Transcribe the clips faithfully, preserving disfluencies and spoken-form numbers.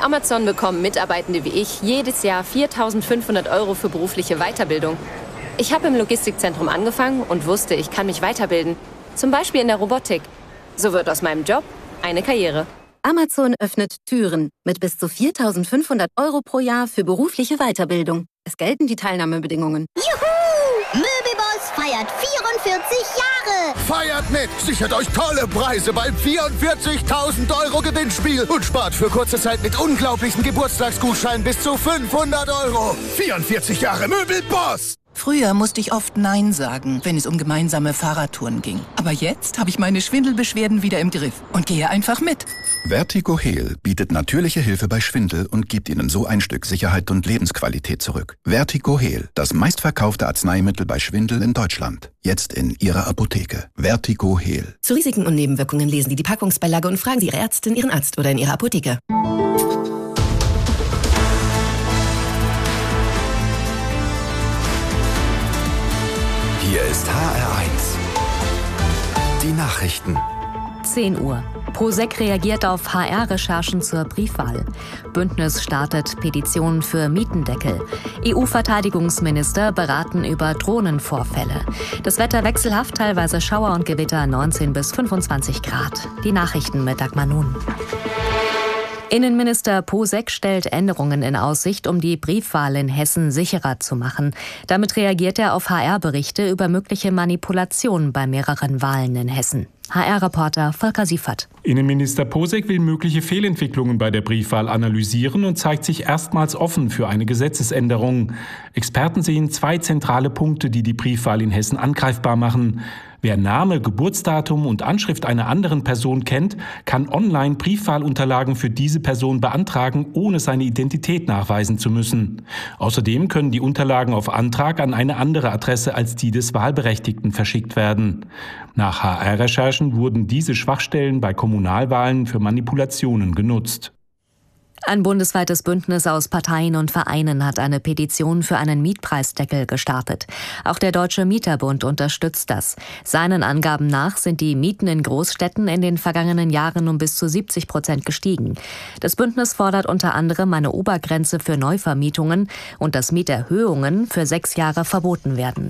Amazon bekommen Mitarbeitende wie ich jedes Jahr viertausendfünfhundert Euro für berufliche Weiterbildung. Ich habe im Logistikzentrum angefangen und wusste, ich kann mich weiterbilden. Zum Beispiel in der Robotik. So wird aus meinem Job eine Karriere. Amazon öffnet Türen mit bis zu viertausendfünfhundert Euro pro Jahr für berufliche Weiterbildung. Es gelten die Teilnahmebedingungen. Juhu! Möbelboss feiert vierundvierzig Jahre! Feiert mit! Sichert euch tolle Preise beim vierundvierzigtausend Euro Gewinnspiel und spart für kurze Zeit mit unglaublichen Geburtstagsgutscheinen bis zu fünfhundert Euro. vierundvierzig Jahre Möbelboss! Früher musste ich oft Nein sagen, wenn es um gemeinsame Fahrradtouren ging. Aber jetzt habe ich meine Schwindelbeschwerden wieder im Griff und gehe einfach mit. Vertigo Heal bietet natürliche Hilfe bei Schwindel und gibt Ihnen so ein Stück Sicherheit und Lebensqualität zurück. Vertigo Heal, das meistverkaufte Arzneimittel bei Schwindel in Deutschland. Jetzt in Ihrer Apotheke. Vertigo Heal. Zu Risiken und Nebenwirkungen lesen Sie die Packungsbeilage und fragen Sie Ihre Ärztin, Ihren Arzt oder in Ihrer Apotheke. Hier ist H R eins. Die Nachrichten. zehn Uhr. Prosek reagiert auf H R-Recherchen zur Briefwahl. Bündnis startet Petition für Mietendeckel. E U-Verteidigungsminister beraten über Drohnenvorfälle. Das Wetter wechselhaft, teilweise Schauer und Gewitter, neunzehn bis fünfundzwanzig Grad. Die Nachrichten mit Dagmar Nun. Innenminister Posek stellt Änderungen in Aussicht, um die Briefwahl in Hessen sicherer zu machen. Damit reagiert er auf H R-Berichte über mögliche Manipulationen bei mehreren Wahlen in Hessen. H R-Reporter Volker Siefert. Innenminister Posek will mögliche Fehlentwicklungen bei der Briefwahl analysieren und zeigt sich erstmals offen für eine Gesetzesänderung. Experten sehen zwei zentrale Punkte, die die Briefwahl in Hessen angreifbar machen. Wer Name, Geburtsdatum und Anschrift einer anderen Person kennt, kann online Briefwahlunterlagen für diese Person beantragen, ohne seine Identität nachweisen zu müssen. Außerdem können die Unterlagen auf Antrag an eine andere Adresse als die des Wahlberechtigten verschickt werden. Nach H R-Recherchen wurden diese Schwachstellen bei Kommunalwahlen für Manipulationen genutzt. Ein bundesweites Bündnis aus Parteien und Vereinen hat eine Petition für einen Mietpreisdeckel gestartet. Auch der Deutsche Mieterbund unterstützt das. Seinen Angaben nach sind die Mieten in Großstädten in den vergangenen Jahren um bis zu siebzig Prozent gestiegen. Das Bündnis fordert unter anderem eine Obergrenze für Neuvermietungen und dass Mieterhöhungen für sechs Jahre verboten werden.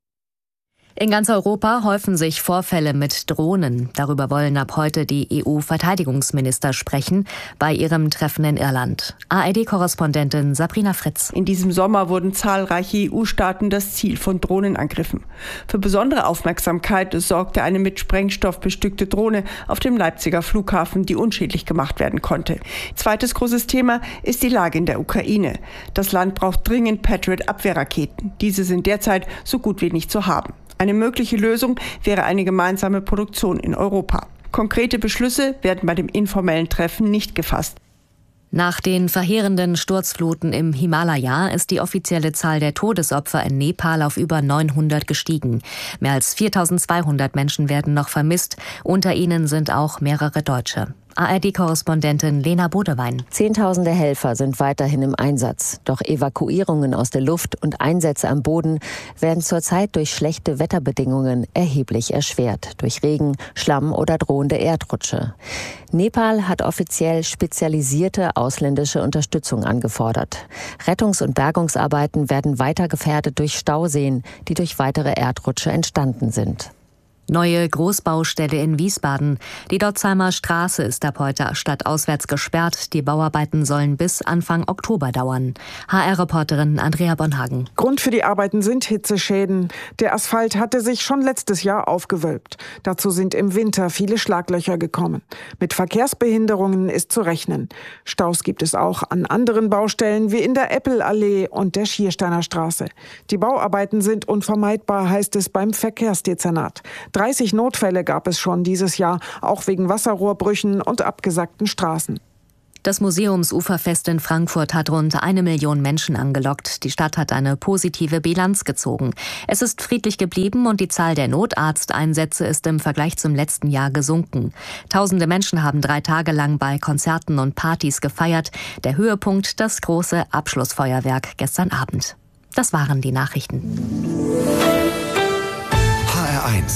In ganz Europa häufen sich Vorfälle mit Drohnen. Darüber wollen ab heute die E U-Verteidigungsminister sprechen bei ihrem Treffen in Irland. A R D-Korrespondentin Sabrina Fritz. In diesem Sommer wurden zahlreiche E U-Staaten das Ziel von Drohnenangriffen. Für besondere Aufmerksamkeit sorgte eine mit Sprengstoff bestückte Drohne auf dem Leipziger Flughafen, die unschädlich gemacht werden konnte. Zweites großes Thema ist die Lage in der Ukraine. Das Land braucht dringend Patriot-Abwehrraketen. Diese sind derzeit so gut wie nicht zu haben. Eine mögliche Lösung wäre eine gemeinsame Produktion in Europa. Konkrete Beschlüsse werden bei dem informellen Treffen nicht gefasst. Nach den verheerenden Sturzfluten im Himalaya ist die offizielle Zahl der Todesopfer in Nepal auf über neunhundert gestiegen. Mehr als viertausendzweihundert Menschen werden noch vermisst. Unter ihnen sind auch mehrere Deutsche. A R D-Korrespondentin Lena Bodewein. Zehntausende Helfer sind weiterhin im Einsatz. Doch Evakuierungen aus der Luft und Einsätze am Boden werden zurzeit durch schlechte Wetterbedingungen erheblich erschwert. Durch Regen, Schlamm oder drohende Erdrutsche. Nepal hat offiziell spezialisierte ausländische Unterstützung angefordert. Rettungs- und Bergungsarbeiten werden weiter gefährdet durch Stauseen, die durch weitere Erdrutsche entstanden sind. Neue Großbaustelle in Wiesbaden. Die Dotzheimer Straße ist ab heute stadtauswärts gesperrt. Die Bauarbeiten sollen bis Anfang Oktober dauern. H R-Reporterin Andrea Bonhagen. Grund für die Arbeiten sind Hitzeschäden. Der Asphalt hatte sich schon letztes Jahr aufgewölbt. Dazu sind im Winter viele Schlaglöcher gekommen. Mit Verkehrsbehinderungen ist zu rechnen. Staus gibt es auch an anderen Baustellen wie in der Eppelallee und der Schiersteiner Straße. Die Bauarbeiten sind unvermeidbar, heißt es beim Verkehrsdezernat. dreißig Notfälle gab es schon dieses Jahr, auch wegen Wasserrohrbrüchen und abgesackten Straßen. Das Museumsuferfest in Frankfurt hat rund eine Million Menschen angelockt. Die Stadt hat eine positive Bilanz gezogen. Es ist friedlich geblieben und die Zahl der Notarzteinsätze ist im Vergleich zum letzten Jahr gesunken. Tausende Menschen haben drei Tage lang bei Konzerten und Partys gefeiert. Der Höhepunkt das große Abschlussfeuerwerk gestern Abend. Das waren die Nachrichten. H R eins.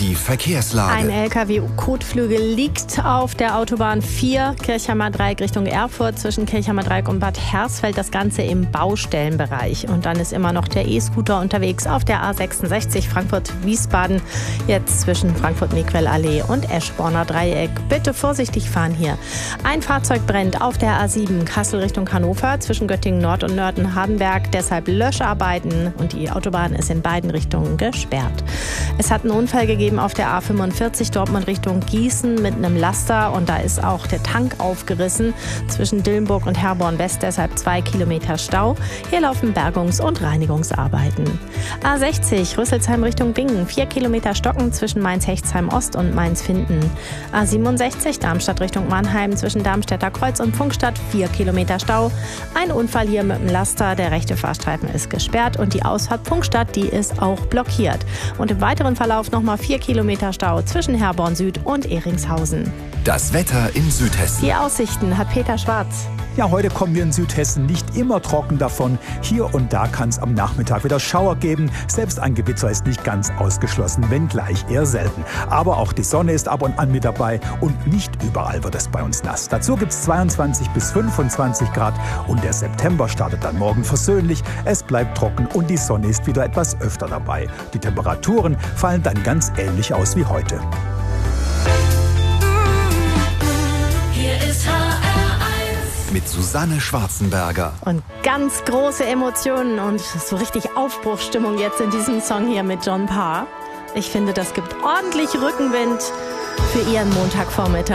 Die Verkehrslage. Ein L K W-Kotflügel liegt auf der Autobahn vier, Kirchheimer Dreieck Richtung Erfurt, zwischen Kirchheimer Dreieck und Bad Hersfeld, das Ganze im Baustellenbereich. Und dann ist immer noch der E-Scooter unterwegs auf der A sechsundsechzig Frankfurt-Wiesbaden, jetzt zwischen Frankfurt-Mequel-Allee und Eschborner Dreieck. Bitte vorsichtig fahren hier. Ein Fahrzeug brennt auf der A sieben Kassel Richtung Hannover, zwischen Göttingen Nord und Nörten-Hardenberg, deshalb Löscharbeiten und die Autobahn ist in beiden Richtungen gesperrt. Es hat einen Unfall gegeben auf der A fünfundvierzig Dortmund Richtung Gießen mit einem Laster und da ist auch der Tank aufgerissen zwischen Dillenburg und Herborn West, deshalb zwei Kilometer Stau. Hier laufen Bergungs- und Reinigungsarbeiten. A sechzig Rüsselsheim Richtung Bingen, vier Kilometer Stocken zwischen Mainz-Hechtsheim Ost und Mainz-Finden. A siebenundsechzig Darmstadt Richtung Mannheim zwischen Darmstädter Kreuz und Funkstadt, vier Kilometer Stau. Ein Unfall hier mit dem Laster, der rechte Fahrstreifen ist gesperrt und die Ausfahrt Funkstadt, die ist auch blockiert. Und im weiteren Verlauf nochmal vier Kilometer Stau zwischen Herborn Süd und Ehringshausen. Das Wetter in Südhessen. Die Aussichten hat Peter Schwarz. Ja, heute kommen wir in Südhessen nicht immer trocken davon. Hier und da kann es am Nachmittag wieder Schauer geben. Selbst ein Gewitter ist nicht ganz ausgeschlossen, wenngleich eher selten. Aber auch die Sonne ist ab und an mit dabei und nicht überall wird es bei uns nass. Dazu gibt es zweiundzwanzig bis fünfundzwanzig Grad und der September startet dann morgen versöhnlich. Es bleibt trocken und die Sonne ist wieder etwas öfter dabei. Die Temperaturen fallen dann ganz ähnlich aus wie heute. Hier ist H R eins. Mit Susanne Schwarzenberger. Und ganz große Emotionen und so richtig Aufbruchsstimmung jetzt in diesem Song hier mit John Parr. Ich finde, das gibt ordentlich Rückenwind für Ihren Montagvormittag.